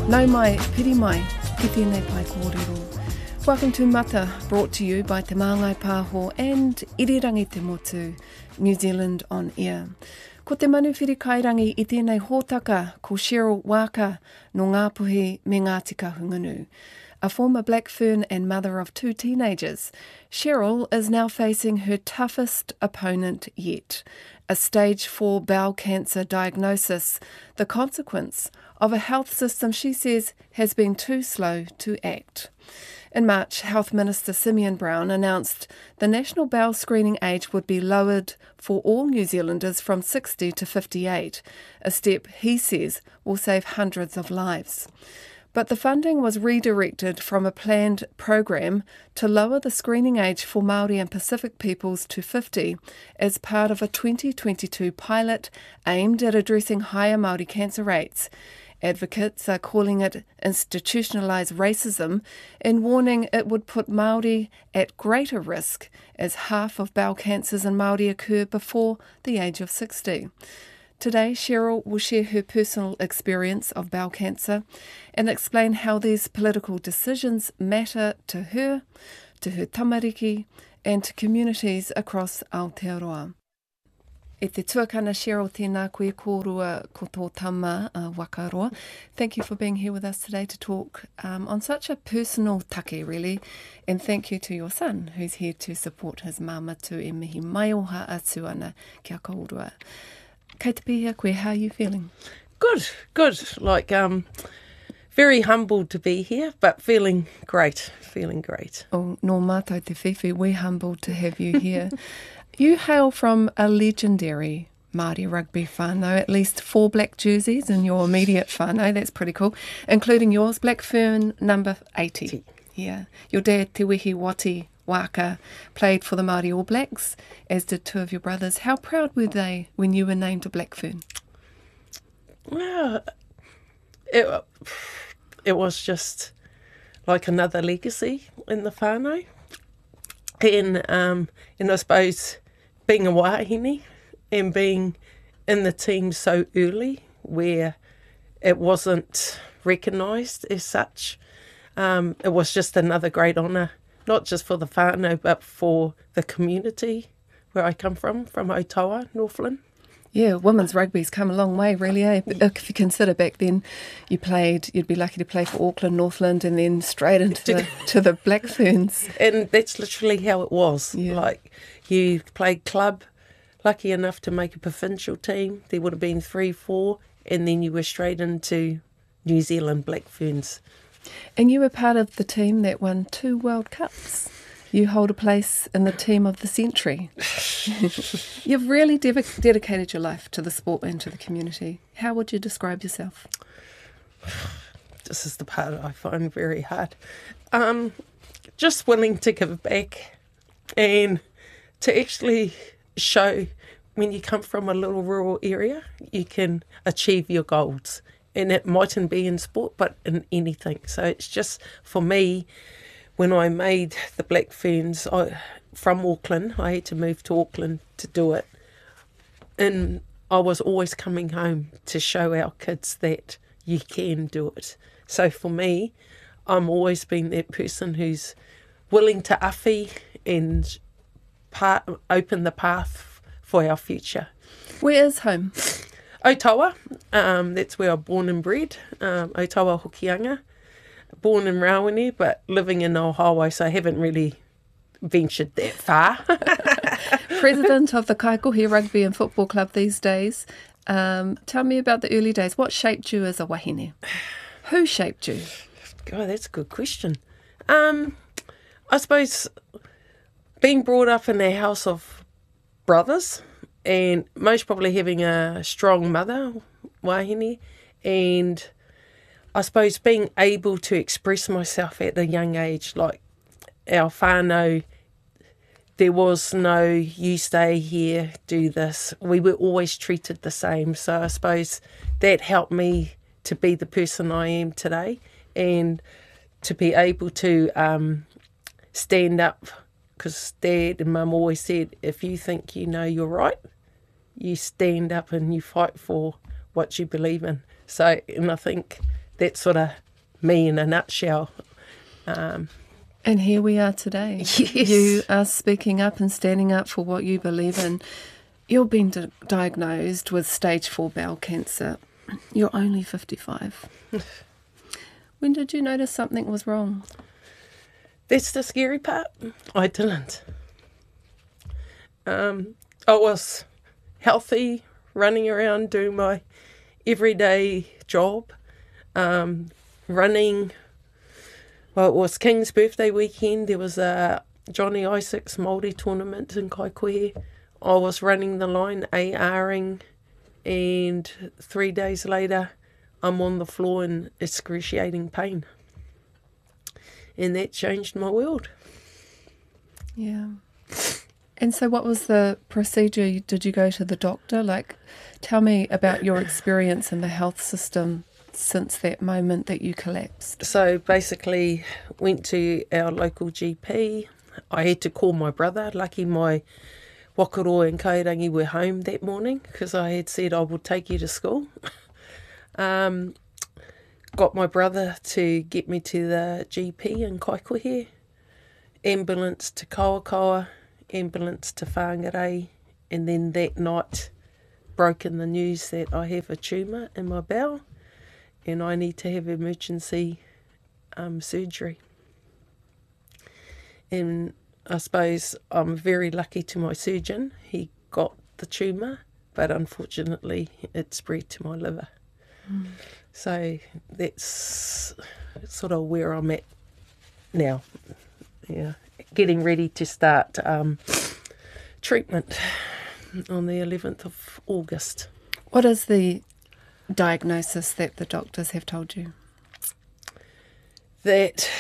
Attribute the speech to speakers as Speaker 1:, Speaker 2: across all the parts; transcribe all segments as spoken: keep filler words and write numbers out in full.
Speaker 1: Nau mai, piri mai, ki tēnei pai kōrero. Welcome to Mata, brought to you by Te Māngai Pāho and Irirangi Te Motu, New Zealand on Air. Ko te manu whiri kairangi I tēnei hōtaka ko Cheryl Waka no Ngāpuhi me Ngāti Kahungunu. A former black fern and mother of two teenagers, Cheryl is now facing her toughest opponent yet, a stage four bowel cancer diagnosis, the consequence of a health system she says has been too slow to act. In March, Health Minister Simeon Brown announced the national bowel screening age would be lowered for all New Zealanders from sixty to fifty-eight, a step he says will save hundreds of lives. But the funding was redirected from a planned program to lower the screening age for Māori and Pacific peoples to fifty as part of a twenty twenty-two pilot aimed at addressing higher Māori cancer rates. Advocates are calling it institutionalised racism and warning it would put Māori at greater risk as half of bowel cancers in Māori occur before the age of sixty. Today, Cheryl will share her personal experience of bowel cancer and explain how these political decisions matter to her, to her tamariki, and to communities across Aotearoa. E te tuakana Cheryl tēnā koe kōrua ko tō tama uh, wakaroa. Thank you for being here with us today to talk um, on such a personal take, really. And thank you to your son, who's here to support his māmatu e mihi mai oha atu ana kia kaurua. Kei te pihia koe, how are you feeling?
Speaker 2: Good, good. Like, um, very humbled to be here, but feeling great, feeling great.
Speaker 1: Oh, nō mātou te whiwhi, we're humbled to have you here. You hail from a legendary Māori rugby whānau, at least four black jerseys in your immediate whānau, that's pretty cool, including yours, Black Fern number eighty. Yeah. Your dad, Te Wehi Wati Waka, played for the Māori All Blacks, as did two of your brothers. How proud were they when you were named a Black Fern?
Speaker 2: Well, it, it was just like another legacy in the whānau. And, um, and I suppose being a wahine and being in the team so early where it wasn't recognised as such, um, it was just another great honour, not just for the whānau, but for the community where I come from, from Otawa, Northland.
Speaker 1: Yeah, women's rugby's come a long way, really, eh? If you consider back then, you played, you'd be lucky to play for Auckland, Northland, and then straight into the, to the Black Ferns.
Speaker 2: And that's literally how it was.
Speaker 1: Yeah.
Speaker 2: Like, you played club, lucky enough to make a provincial team, there would have been three, four, and then you were straight into New Zealand Black Ferns.
Speaker 1: And you were part of the team that won two World Cups. You hold a place in the team of the century. You've really de- dedicated your life to the sport and to the community. How would you describe yourself?
Speaker 2: This is the part I find very hard. Um, just willing to give back and to actually show when you come from a little rural area, you can achieve your goals. And it mightn't be in sport, but in anything. So it's just, for me, when I made the Black Ferns I, from Auckland, I had to move to Auckland to do it. And I was always coming home to show our kids that you can do it. So for me, I'm always been that person who's willing to awhi and part, open the path for our future.
Speaker 1: Where is home?
Speaker 2: Otawa, um, that's where I'm born and bred, um, Otawa Hokianga. Born in Rawene, but living in Ohio, so I haven't really ventured that far.
Speaker 1: President of the Kaikohe Rugby and Football Club these days. Um, tell me about the early days. What shaped you as a wahine? Who shaped you?
Speaker 2: God, that's a good question. Um, I suppose being brought up in a house of brothers and most probably having a strong mother, wahine, and I suppose being able to express myself at a young age, like our whānau, there was no, you stay here, do this. We were always treated the same. So I suppose that helped me to be the person I am today and to be able to um, stand up, because Dad and Mum always said, if you think you know you're right, you stand up and you fight for what you believe in. So, and I think that's sort of me in a nutshell. Um,
Speaker 1: and here we are today.
Speaker 2: Yes.
Speaker 1: You are speaking up and standing up for what you believe in. You've been di- diagnosed with stage four bowel cancer. You're only fifty-five. When did you notice something was wrong?
Speaker 2: That's the scary part. I didn't. Um, I was healthy, running around doing my everyday job, um, running. Well, it was King's birthday weekend. There was a Johnny Isaacs Māori tournament in Kaikohe. I was running the line, ARing, and three days later, I'm on the floor in excruciating pain. And that changed my world.
Speaker 1: Yeah. And so what was the procedure? Did you go to the doctor? Like, tell me about your experience in the health system since that moment that you collapsed.
Speaker 2: So basically, went to our local G P. I had to call my brother. Lucky my Wakaro and Kairangi were home that morning because I had said I would take you to school. um, got my brother to get me to the G P in Kaikohe. Ambulance to Kawakawa, ambulance to Whangarei, and then that night broke in the news that I have a tumour in my bowel and I need to have emergency um, surgery. And I suppose I'm very lucky to my surgeon. He got the tumour, but unfortunately it spread to my liver. Mm. So that's sort of where I'm at now. Yeah, getting ready to start um, treatment on the eleventh of August.
Speaker 1: What is the diagnosis that the doctors have told you?
Speaker 2: That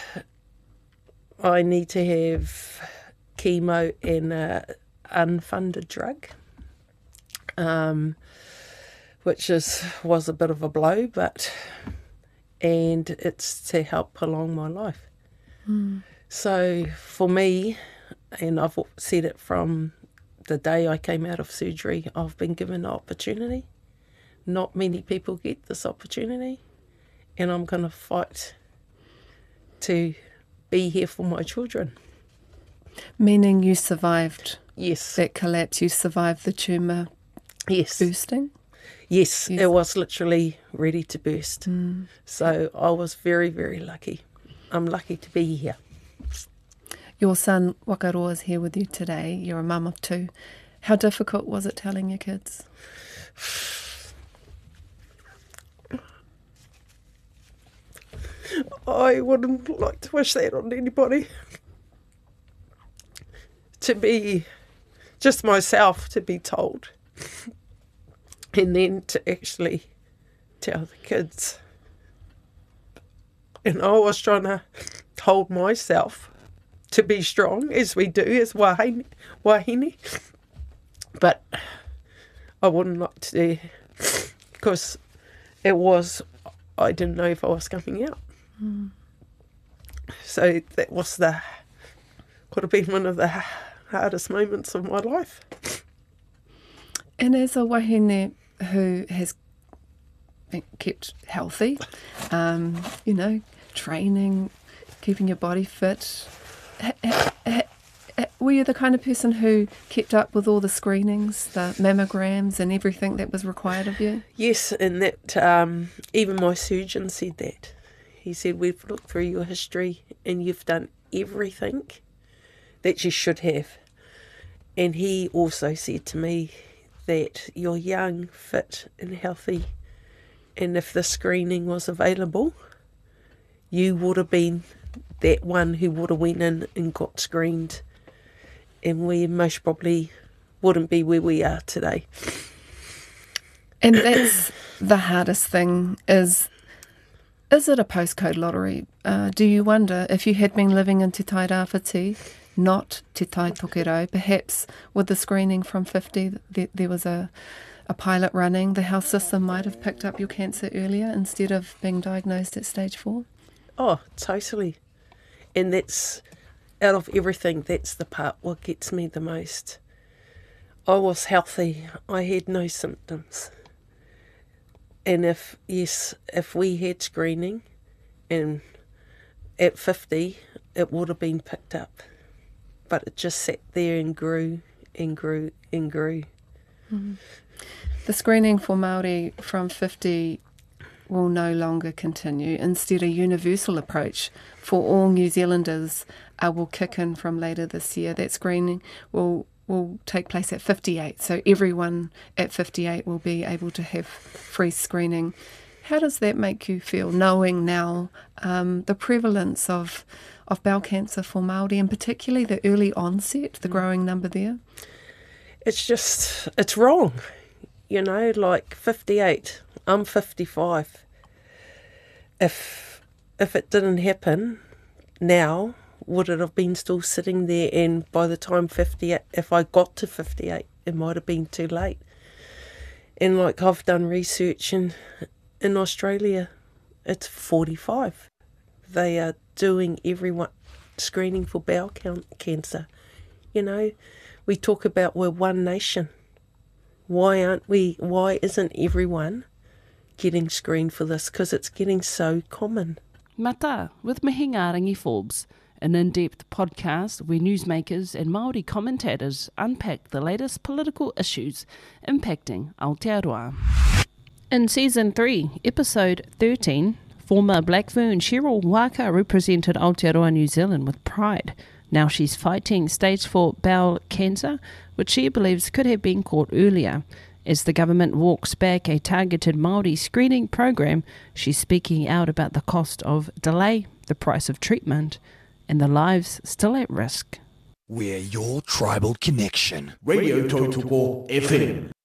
Speaker 2: I need to have chemo and an unfunded drug, um, which is was a bit of a blow, but and it's to help prolong my life. Mm. So for me, and I've said it from the day I came out of surgery, I've been given an opportunity. Not many people get this opportunity, and I'm going to fight to be here for my children.
Speaker 1: Meaning you survived
Speaker 2: yes.
Speaker 1: that collapse, you survived the tumour
Speaker 2: yes.
Speaker 1: bursting?
Speaker 2: Yes,
Speaker 1: yes,
Speaker 2: it was literally ready to burst.
Speaker 1: Mm.
Speaker 2: So I was very, very lucky. I'm lucky to be here.
Speaker 1: Your son, Wakaroa, is here with you today. You're a mum of two. How difficult was it telling your kids?
Speaker 2: I wouldn't like to wish that on anybody. To be just myself, to be told. And then to actually tell the kids. And I was trying to hold myself to be strong, as we do, as wahine, wahine. But I wouldn't like to, because it was, I didn't know if I was coming out. Mm. So that was the, could have been one of the hardest moments of my life.
Speaker 1: And as a wahine who has been kept healthy, um, you know, training, keeping your body fit, ha, ha, ha, were you the kind of person who kept up with all the screenings, the mammograms and everything that was required of you?
Speaker 2: Yes, and that um, even my surgeon said that. He said, we've looked through your history and you've done everything that you should have. And he also said to me that you're young, fit and healthy, and if the screening was available, you would have been that one who would have went in and got screened, and we most probably wouldn't be where we are today.
Speaker 1: And that's the hardest thing, is is it a postcode lottery? Uh, do you wonder if you had been living in Te Tai Rāwhiti, not Te Tai Tokerau, perhaps with the screening from fifty, there, there was a, a pilot running, the health system might have picked up your cancer earlier instead of being diagnosed at stage four?
Speaker 2: Oh, totally. And that's, out of everything, that's the part what gets me the most. I was healthy. I had no symptoms. And if, yes, if we had screening and at fifty, it would have been picked up. But it just sat there and grew and grew and grew.
Speaker 1: Mm-hmm. The screening for Māori from fifty will no longer continue. Instead, a universal approach for all New Zealanders uh, will kick in from later this year. That screening will will take place at fifty-eight, so everyone at fifty-eight will be able to have free screening. How does that make you feel, knowing now um, the prevalence of of bowel cancer for Māori, and particularly the early onset, the growing number there?
Speaker 2: It's just, it's wrong. You know, like fifty-eight, I'm fifty-five. If if it didn't happen now, would it have been still sitting there? And by the time fifty-eight, if I got to fifty-eight, it might have been too late. And like I've done research in, in Australia, it's forty-five. They are doing everyone screening for bowel cancer. You know, we talk about we're one nation. Why aren't we, why isn't everyone getting screened for this? Because it's getting so common.
Speaker 3: Mata, with Mihinga Rangi Forbes, an in-depth podcast where newsmakers and Māori commentators unpack the latest political issues impacting Aotearoa. In Season three, Episode thirteen, former Black Fern Cheryl Waka represented Aotearoa New Zealand with pride. Now she's fighting stage four bowel cancer, which she believes could have been caught earlier. As the government walks back a targeted Māori screening program, she's speaking out about the cost of delay, the price of treatment, and the lives still at risk.
Speaker 4: We're your tribal connection. Radio Totopo F M.